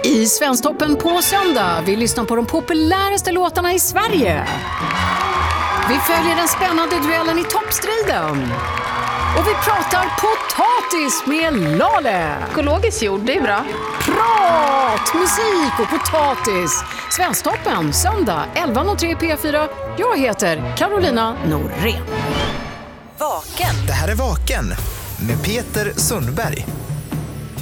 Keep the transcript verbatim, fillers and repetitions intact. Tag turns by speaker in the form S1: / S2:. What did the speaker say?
S1: I Svensktoppen på söndag. Vi lyssnar på de populäraste låtarna i Sverige. Vi följer den spännande duellen i toppstriden. Och vi pratar potatis med Lale.
S2: Ekologisk jord, det är bra.
S1: Prat, musik och potatis. Svensktoppen, söndag elva noll tre P fyra. Jag heter Carolina Norén.
S3: Vaken.
S4: Det här är Vaken med Peter Sundberg.